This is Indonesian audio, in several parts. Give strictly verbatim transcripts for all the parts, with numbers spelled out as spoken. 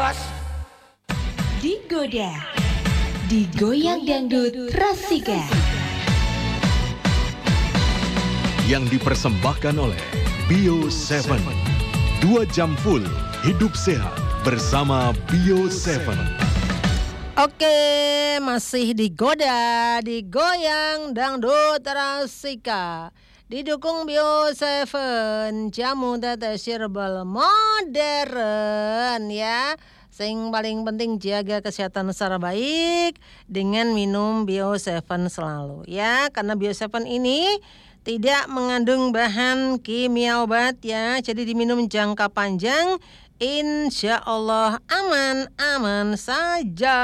bos. Digoda, digoyang dangdut Rasika. Yang dipersembahkan oleh Bio tujuh. Dua jam full hidup sehat bersama Bio tujuh. Oke, masih digoda, digoyang dangdut Rasika. Didukung Bio tujuh, jamu tetes herbal modern ya. Sing paling penting jaga kesehatan secara baik dengan minum Bio tujuh selalu ya. Karena Bio tujuh ini tidak mengandung bahan kimia obat ya. Jadi diminum jangka panjang, insya Allah aman-aman saja.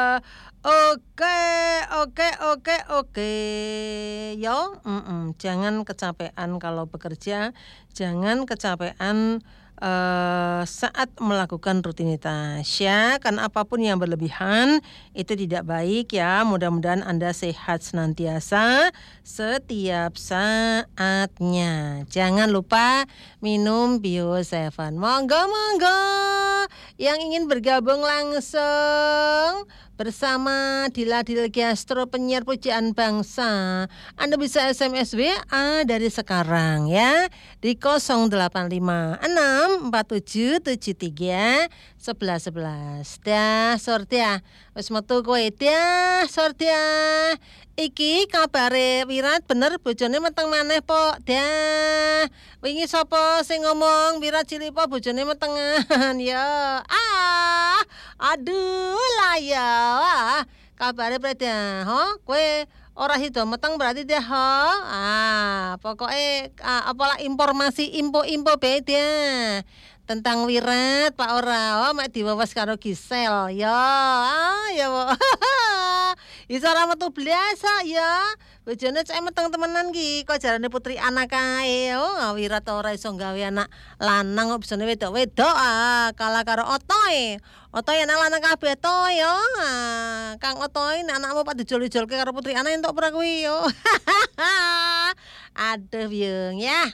Oke, oke, oke, oke. Yo, mm-mm. Jangan kecapean kalau bekerja, jangan kecapean uh, saat melakukan rutinitas ya. Karena apapun yang berlebihan itu tidak baik ya. Mudah-mudahan Anda sehat senantiasa setiap saatnya. Jangan lupa minum Bio tujuh. Monggo, monggo. Yang ingin bergabung langsung bersama Diladil Gastro penyiar pujaan bangsa, Anda bisa S M S W A dari sekarang ya di nol delapan lima enam empat tujuh tujuh tiga sebelas sebelas. Dah sortia wis metu kowe dah sortia. Iki kabare Wirat bener bojone meteng maneh po. Dah wingi sapa sing ngomong Wirat Cilipo bojone metengan ya. Ah aduh lah ya. Wah, kabare preda, ho? Kowe ora hido meteng berarti dah, ho? Ah, pokoknya ah, apalah informasi info-info beda tentang Wirat Pak ora, oh mek diwawas karo Gisel. Ya, ah ya. Iso ora metu biasa ya. Bojone cek meteng temenan ki, kok jarane putri anak kae. Oh, Wirat ora iso gawe anak lanang kok bisane wedok-wedok ah, kalah karo Otoy. Otoy anak lanang kabeh to ya. Ah, Kang Otoy nek anakmu pak dijol-jolke karo putri anak entuk ora kuwi yo. Aduh Byung ya.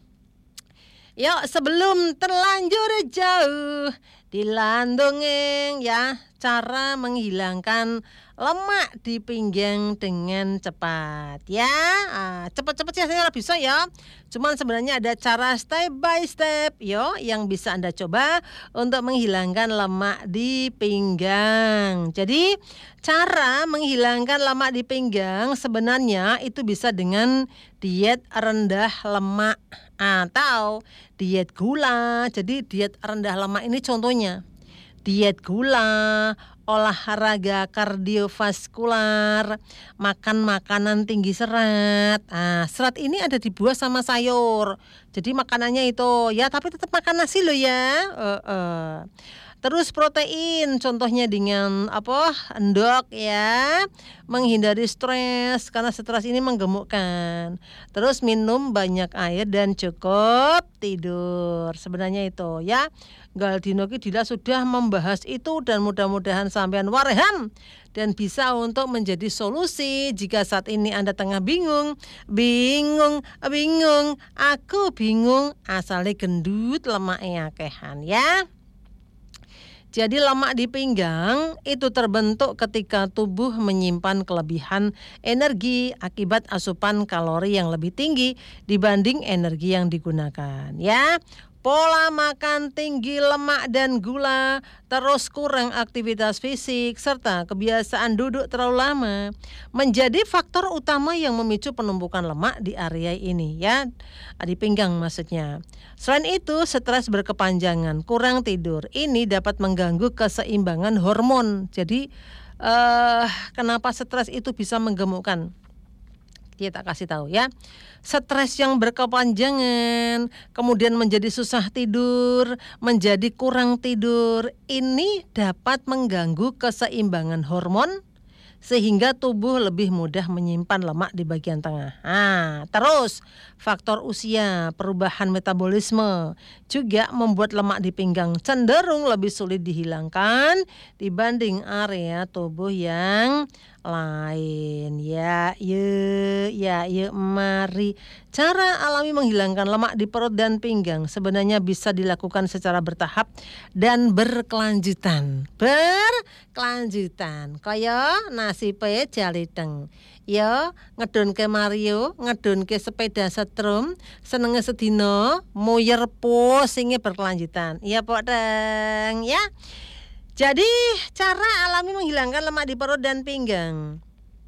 Yuk sebelum terlanjur jauh dilandungin ya cara menghilangkan lemak di pinggang dengan cepat ya. Ah, cepat-cepat sih saya bisa ya. Cuman sebenarnya ada cara step by step yo yang bisa Anda coba untuk menghilangkan lemak di pinggang. Jadi cara menghilangkan lemak di pinggang sebenarnya itu bisa dengan diet rendah lemak atau diet gula. Jadi diet rendah lemak ini contohnya diet gula, olahraga kardiovaskular, makan makanan tinggi serat. Nah, serat ini ada di buah sama sayur. Jadi makanannya itu ya, tapi tetap makan nasi loh ya. Uh, uh. Terus protein, contohnya dengan apa? Endok ya, menghindari stres karena stres ini menggemukkan. Terus minum banyak air dan cukup tidur. Sebenarnya itu ya. Galdino Dila sudah membahas itu dan mudah-mudahan sampean warehan dan bisa untuk menjadi solusi jika saat ini Anda tengah bingung, bingung, bingung, aku bingung, asalnya gendut lemaknya akehan ya. Jadi lemak di pinggang itu terbentuk ketika tubuh menyimpan kelebihan energi akibat asupan kalori yang lebih tinggi dibanding energi yang digunakan ya. Pola makan tinggi lemak dan gula, terus kurang aktivitas fisik, serta kebiasaan duduk terlalu lama menjadi faktor utama yang memicu penumpukan lemak di area ini ya, di pinggang maksudnya. Selain itu, stres berkepanjangan, kurang tidur, ini dapat mengganggu keseimbangan hormon. Jadi, eh, kenapa stres itu bisa menggemukkan? Kita kasih tahu ya. Stres yang berkepanjangan, kemudian menjadi susah tidur, menjadi kurang tidur, ini dapat mengganggu keseimbangan hormon sehingga tubuh lebih mudah menyimpan lemak di bagian tengah. Nah, terus faktor usia, perubahan metabolisme juga membuat lemak di pinggang cenderung lebih sulit dihilangkan dibanding area tubuh yang lain. Ya, ye, ya, ye, mari. Cara alami menghilangkan lemak di perut dan pinggang sebenarnya bisa dilakukan secara bertahap dan berkelanjutan. Berkelanjutan. Kaya nasibe jaliteng. Ya, ngedonke Mario, ngedonke sepeda setrum, senenge sedina, muyer pusinge berkelanjutan. Iya, Pok Deng, ya. Jadi, cara alami menghilangkan lemak di perut dan pinggang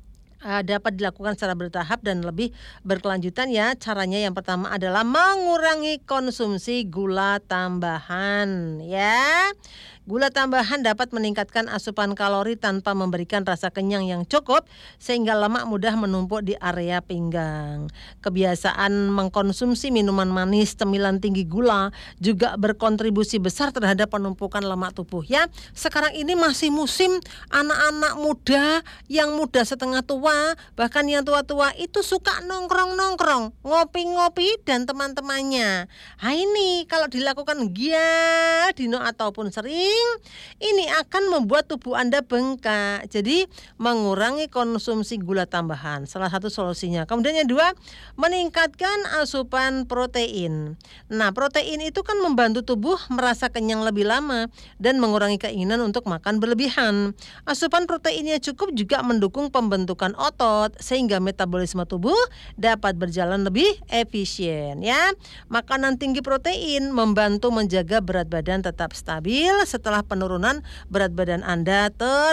uh, dapat dilakukan secara bertahap dan lebih berkelanjutan ya. Caranya yang pertama adalah mengurangi konsumsi gula tambahan ya. Gula tambahan dapat meningkatkan asupan kalori tanpa memberikan rasa kenyang yang cukup sehingga lemak mudah menumpuk di area pinggang. Kebiasaan mengkonsumsi minuman manis, cemilan tinggi gula juga berkontribusi besar terhadap penumpukan lemak tubuh ya. Sekarang ini masih musim anak-anak muda, yang muda setengah tua, bahkan yang tua-tua itu suka nongkrong-nongkrong, ngopi-ngopi dan teman-temannya. Nah ini kalau dilakukan gia, dino ataupun sering, ini akan membuat tubuh Anda bengkak. Jadi mengurangi konsumsi gula tambahan salah satu solusinya. Kemudian yang dua, meningkatkan asupan protein. Nah, protein itu kan membantu tubuh merasa kenyang lebih lama dan mengurangi keinginan untuk makan berlebihan. Asupan proteinnya cukup juga mendukung pembentukan otot sehingga metabolisme tubuh dapat berjalan lebih efisien ya. Makanan tinggi protein membantu menjaga berat badan tetap stabil setelah penurunan berat badan Anda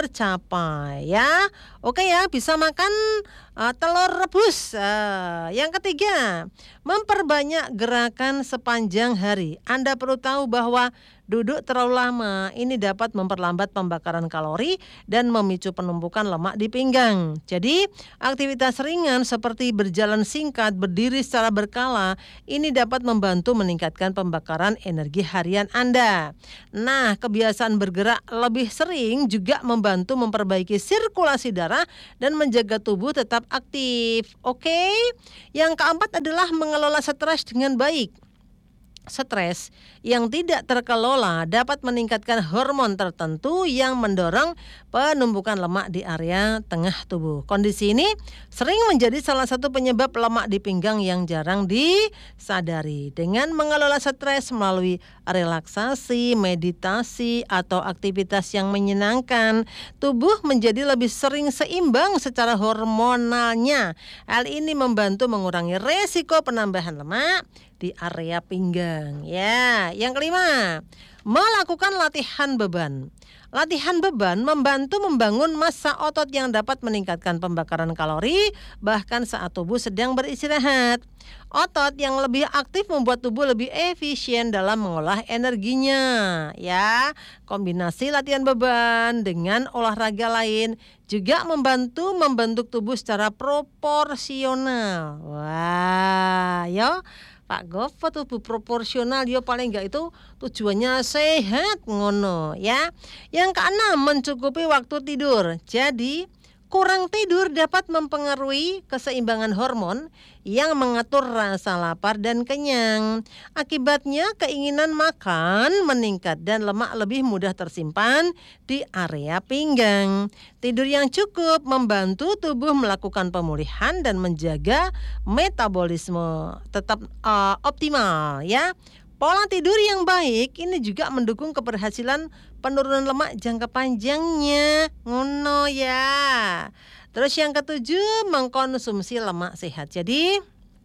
tercapai ya. Oke ya, bisa makan uh, telur rebus. Uh, yang ketiga, memperbanyak gerakan sepanjang hari. Anda perlu tahu bahwa duduk terlalu lama ini dapat memperlambat pembakaran kalori dan memicu penumpukan lemak di pinggang. Jadi, aktivitas ringan seperti berjalan singkat, berdiri secara berkala, ini dapat membantu meningkatkan pembakaran energi harian Anda. Nah, kebiasaan bergerak lebih sering juga membantu memperbaiki sirkulasi darah dan menjaga tubuh tetap aktif. Oke? Yang keempat adalah mengelola stres dengan baik. Stres yang tidak terkelola dapat meningkatkan hormon tertentu yang mendorong penumpukan lemak di area tengah tubuh. Kondisi ini sering menjadi salah satu penyebab lemak di pinggang yang jarang disadari. Dengan mengelola stres melalui relaksasi, meditasi, atau aktivitas yang menyenangkan, tubuh menjadi lebih sering seimbang secara hormonalnya. Hal ini membantu mengurangi resiko penambahan lemak di area pinggang. Ya, yang kelima, melakukan latihan beban. Latihan beban membantu membangun massa otot yang dapat meningkatkan pembakaran kalori bahkan saat tubuh sedang beristirahat. Otot yang lebih aktif membuat tubuh lebih efisien dalam mengolah energinya. Ya, kombinasi latihan beban dengan olahraga lain juga membantu membentuk tubuh secara proporsional. Wah, yo. Pak Gopo tubuh proporsional yo paling enggak itu tujuannya sehat ngono ya. Yang keenam, mencukupi waktu tidur. Jadi kurang tidur dapat mempengaruhi keseimbangan hormon yang mengatur rasa lapar dan kenyang. Akibatnya keinginan makan meningkat dan lemak lebih mudah tersimpan di area pinggang. Tidur yang cukup membantu tubuh melakukan pemulihan dan menjaga metabolisme tetap uh, optimal ya. Pola tidur yang baik ini juga mendukung keberhasilan penurunan lemak jangka panjangnya. Ngono ya. Terus yang ketujuh, mengkonsumsi lemak sehat. Jadi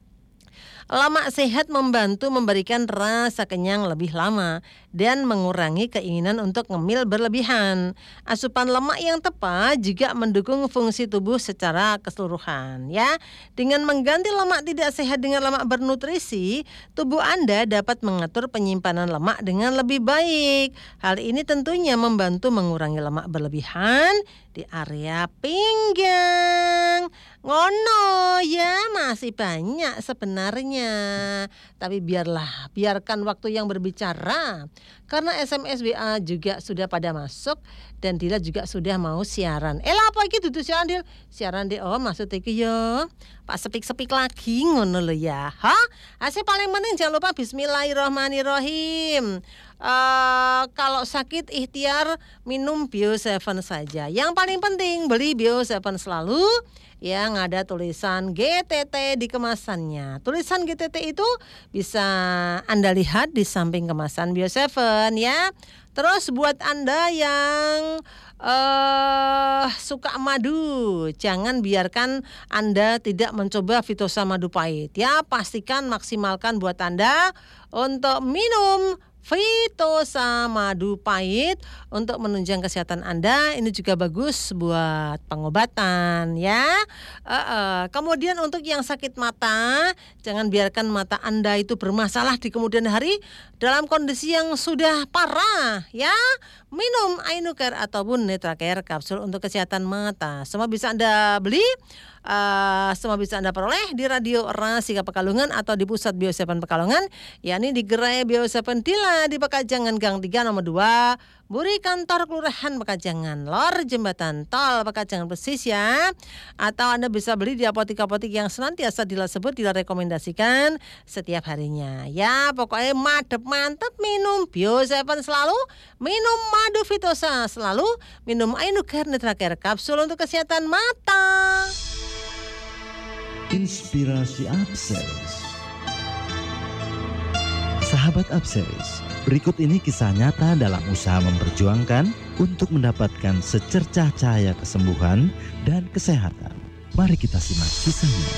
lemak sehat membantu memberikan rasa kenyang lebih lama dan mengurangi keinginan untuk ngemil berlebihan. Asupan lemak yang tepat juga mendukung fungsi tubuh secara keseluruhan ya. Dengan mengganti lemak tidak sehat dengan lemak bernutrisi, tubuh Anda dapat mengatur penyimpanan lemak dengan lebih baik. Hal ini tentunya membantu mengurangi lemak berlebihan di area pinggang. Ngono ya, masih banyak sebenarnya sebenarnya. Tapi biarlah, biarkan waktu yang berbicara. Karena S M S W A juga sudah pada masuk dan Dila juga sudah mau siaran. Eh lah apa iki dudu siaran Dil? Siaran deh oh maksud iki yo. Pak sepik-sepik lagi ngono lho ya. Ha? Asih paling penting jangan lupa bismillahirrahmanirrahim. Uh, kalau sakit ikhtiar minum Bio tujuh saja. Yang paling penting beli Bio tujuh selalu yang ada tulisan G T T di kemasannya. Tulisan G T T itu bisa Anda lihat di samping kemasan Bio tujuh ya. Terus buat Anda yang uh, suka madu, jangan biarkan Anda tidak mencoba Vitosa Madu Pahit ya. Pastikan maksimalkan buat Anda untuk minum Vitosa Madu Pahit untuk menunjang kesehatan Anda. Ini juga bagus buat pengobatan ya. uh, uh. Kemudian untuk yang sakit mata, jangan biarkan mata Anda itu bermasalah di kemudian hari dalam kondisi yang sudah parah ya. Minum Ainucare ataupun Netracare kapsul untuk kesehatan mata. Semua bisa Anda beli, uh, semua bisa Anda peroleh di Radio Rasika Pekalongan atau di pusat Bio tujuh Pekalongan, yakni di Gerai Bio tujuh Dila di Pekajangan Gang tiga nomor dua, Buri Kantor Kelurahan Pekajangan, Lor Jembatan Tol Pekajangan persis ya. Atau Anda bisa beli di apotik-apotik yang senantiasa Dila sebut, Dila rekomendasikan setiap harinya. Ya, pokoknya madep mantep minum Bio tujuh selalu, minum Madu Vitosa selalu, minum Ainucare Netracare kapsul untuk kesehatan mata. Inspirasi Upseries. Sahabat Upseries, berikut ini kisah nyata dalam usaha memperjuangkan untuk mendapatkan secercah cahaya kesembuhan dan kesehatan. Mari kita simak kisahnya.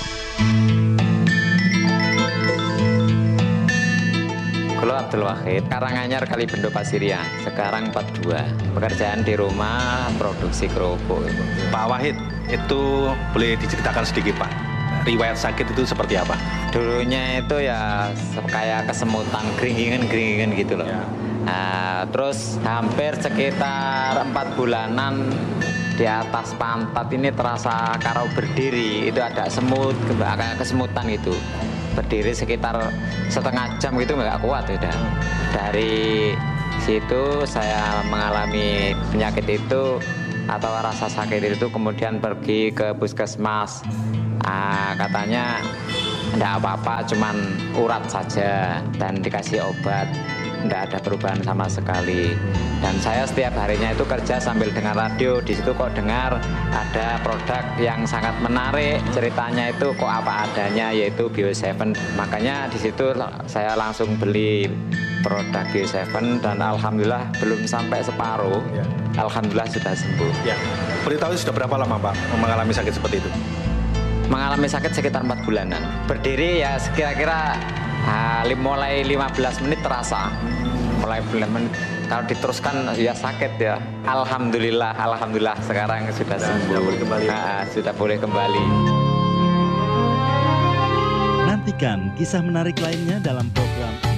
Kulo Abdul Wahid, Karanganyar Kalibendo Pasirian, sekarang empat puluh dua. Pekerjaan di rumah, produksi kerupuk. Pak Wahid, itu boleh diceritakan sedikit Pak, riwayat sakit itu seperti apa? Dulunya itu ya kayak kesemutan, geringingan-geringingan gitu loh. Ya. Nah, terus hampir sekitar empat bulanan di atas pantat ini terasa karau berdiri, itu ada semut, kayak kesemutan gitu. Berdiri sekitar setengah jam gitu nggak kuat udah. Dari situ saya mengalami penyakit itu atau rasa sakit itu, kemudian pergi ke puskesmas. Ah, katanya enggak apa-apa, cuman urat saja dan dikasih obat. Enggak ada perubahan sama sekali. Dan saya setiap harinya itu kerja sambil dengar radio. Di situ kok dengar ada produk yang sangat menarik. Ceritanya itu kok apa adanya, yaitu Bio tujuh. Makanya di situ saya langsung beli produk Bio tujuh dan alhamdulillah belum sampai separuh. Ya. Alhamdulillah sudah sembuh. Ya. Beritahu sudah berapa lama Pak mengalami sakit seperti itu? Mengalami sakit sekitar empat bulanan. Berdiri ya kira-kira ah, mulai lima belas menit terasa. Mulai lima belas menit. Kalau diteruskan ya sakit ya. Alhamdulillah, alhamdulillah sekarang sudah nah, sembuh. Sudah boleh kembali. Nah, sudah boleh kembali. Nantikan kisah menarik lainnya dalam program